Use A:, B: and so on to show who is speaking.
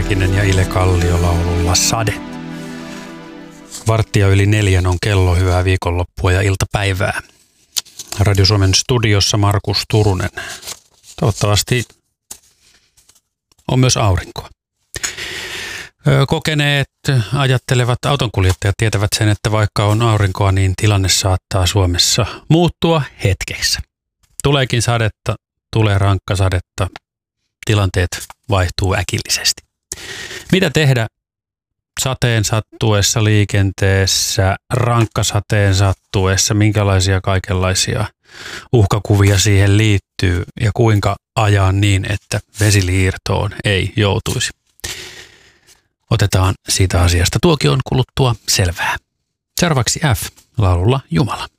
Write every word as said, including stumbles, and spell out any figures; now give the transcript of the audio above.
A: Mäkinen ja Ile Kallio laululla Sade. Varttia yli neljän on kello, hyvää viikonloppua ja iltapäivää. Radio Suomen studiossa Markus Turunen. Toivottavasti on myös aurinkoa. Kokeneet, ajattelevat autonkuljettajat tietävät sen, että vaikka on aurinkoa, niin tilanne saattaa Suomessa muuttua hetkeksi. Tuleekin sadetta, tulee rankkasadetta, tilanteet vaihtuu äkillisesti. Mitä tehdä sateen sattuessa, liikenteessä, rankkasateen sattuessa, minkälaisia kaikenlaisia uhkakuvia siihen liittyy ja kuinka ajaa niin, että vesiliirtoon ei joutuisi. Otetaan siitä asiasta tuokion kuluttua selvää. Seuraavaksi F, laululla Jumala.